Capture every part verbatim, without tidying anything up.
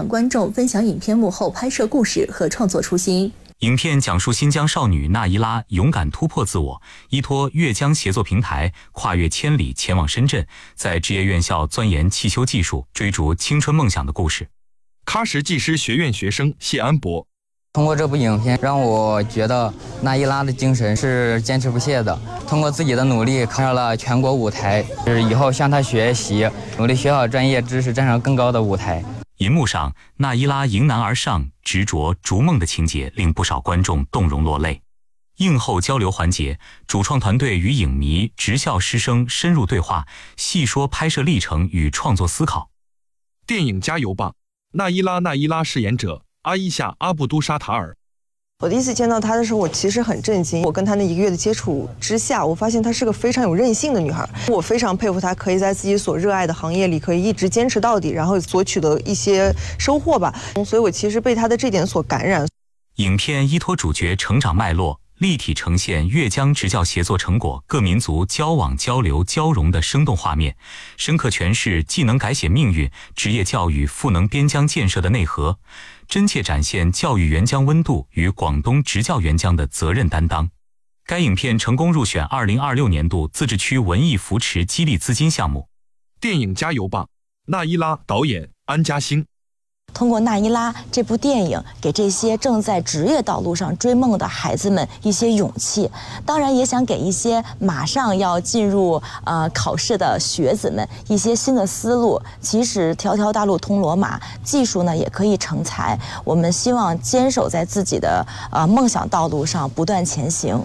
向观众分享影片幕后拍摄故事和创作初心。 影片讲述新疆少女纳伊拉勇敢突破自我，依托越疆协作平台，跨越千里前往深圳，在职业院校钻研汽修技术，追逐青春梦想的故事。 喀什技师学院学生谢安博。 通过这部影片，让我觉得纳伊拉的精神是坚持不懈的。通过自己的努力，考上了全国舞台，是以后向他学习，努力学好专业知识，站上更高的舞台。 银幕上，纳伊拉迎难而上、执着逐梦的情节，令不少观众动容落泪。映后交流环节，主创团队与影迷、职校师生深入对话，细说拍摄历程与创作思考。 电影加油吧！纳伊拉纳伊拉饰演者阿伊夏·阿布都沙塔尔。 我第一次见到她的时候，我其实很震惊。我跟她那一个月的接触之下，我发现她是个非常有韧性的女孩。我非常佩服她，可以在自己所热爱的行业里，可以一直坚持到底，然后所取得一些收获吧。所以我其实被她的这点所感染。 影片依托主角成长脉络，立体呈现越疆职教协作成果、各民族交往交流交融的生动画面，深刻诠释既能改写命运、职业教育赋能边疆建设的内核，真切展现教育援疆温度与广东职教援疆的责任担当。该影片成功入选二零二六年度自治区文艺扶持激励资金项目。 电影加油吧！纳伊拉导演安嘉欣。 通过纳伊拉这部电影，给这些正在职业道路上追梦的孩子们一些勇气，当然也想给一些马上要进入呃考试的学子们一些新的思路。其实条条大路通罗马，技术呢也可以成才。我们希望坚守在自己的呃梦想道路上，不断前行。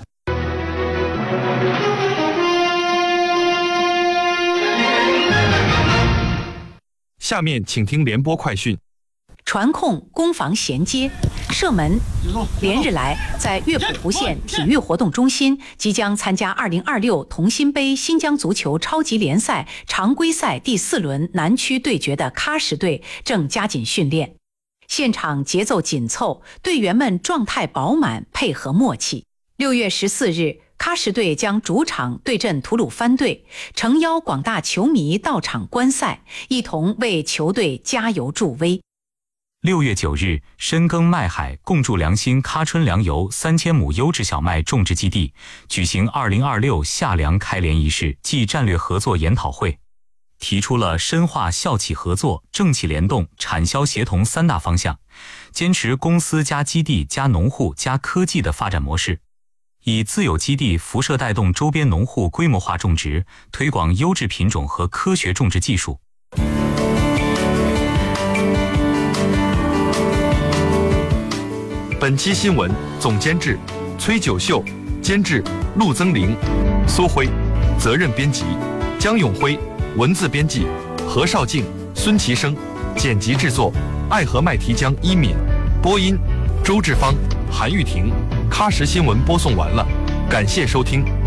下面请听联播快讯。 传控攻防衔接，射门。连日来，在乐谱湖县体育活动中心，即将参加二零二六同心杯新疆足球超级联赛常规赛第四轮南区对决的喀什队正加紧训练。现场节奏紧凑，队员们状态饱满，配合默契。六月十四日，喀什队将主场对阵吐鲁番队，诚邀广大球迷到场观赛，一同为球队加油助威。 六月九日，深耕麦海，共筑良心喀春粮油三千亩优质小麦种植基地举行二零二六夏粮开镰仪式暨战略合作研讨会，提出了深化校企合作、政企联动、产销协同三大方向，坚持公司加基地加农户加科技的发展模式，以自有基地辐射带动周边农户规模化种植，推广优质品种和科学种植技术。 本期新闻总监制崔九秀，监制陆增玲、苏辉，责任编辑江永辉，文字编辑何绍静、孙其生，剪辑制作爱和麦提江一敏，播音周志芳、韩玉婷。喀什新闻播送完了，感谢收听。